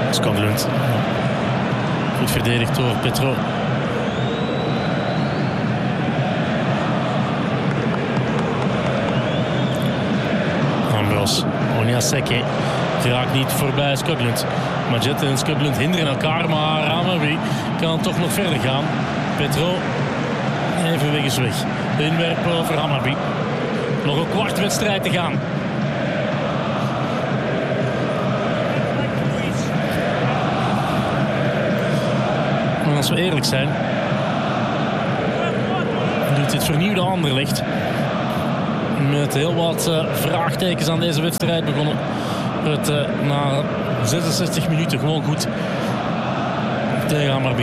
Skoglund. Goed verdedigd door Petro. Ambros. Onyaseke geraakt niet voorbij Skoglund. Madjet en Skoglund hinderen elkaar, maar Hammarby kan toch nog verder gaan. Petro even weg is weg. De inwerpen voor Hammarby. Nog een kwart wedstrijd te gaan. En als we eerlijk zijn, doet dit vernieuwde Anderlecht met heel wat vraagtekens aan deze wedstrijd begonnen. Het na 66 minuten gewoon goed tegen Hammarby.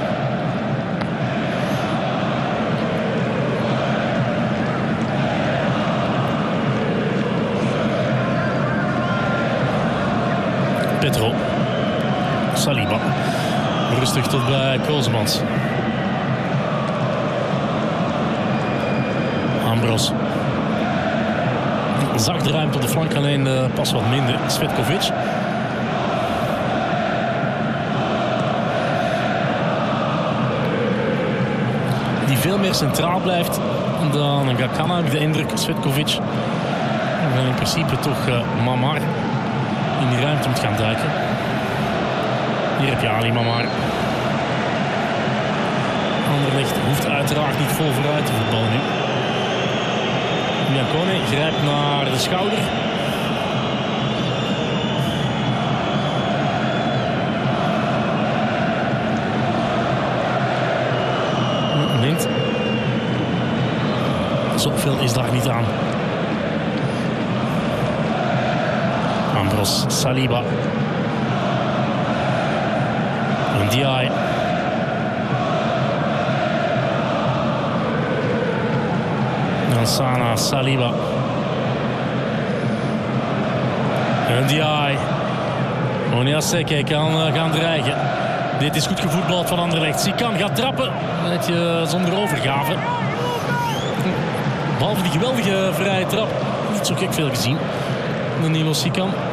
Petro. Saliba. Rustig tot bij Koolsmans. Ambros. Zacht ruimte op de flank, alleen pas wat minder. Svetkovic. Die veel meer centraal blijft dan Gakana, heb ik de indruk. Svetkovic. En in principe toch Mamar in die ruimte moet gaan duiken. Hier heb je Ali Mamar. Anderlecht hoeft uiteraard niet vol vooruit te voetballen nu. Biancone grijpt naar de schouder. Lint. Zoveel is daar niet aan. Ambros, Saliba. Ndiaye. Sana, Saliba. Ndiaye. Onyaseke kan gaan dreigen. Dit is goed gevoetbald van Anderlecht. Sikan gaat trappen. Beetje zonder overgave. Behalve die geweldige vrije trap. Niet zo gek veel gezien. Danilo Sikan.